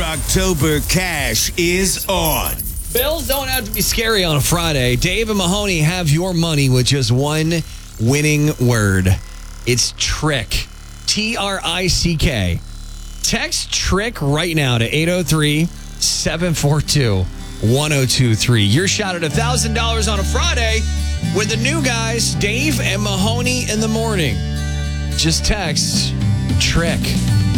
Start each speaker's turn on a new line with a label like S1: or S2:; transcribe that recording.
S1: October cash is on.
S2: Bills don't have to be scary on a Friday. Dave and Mahoney have your money with just one winning word. It's trick. T-R-I-C-K. Text trick right now to 803-742-1023. Your shot at $1,000 on a Friday with the new guys, Dave and Mahoney in the morning. Just text trick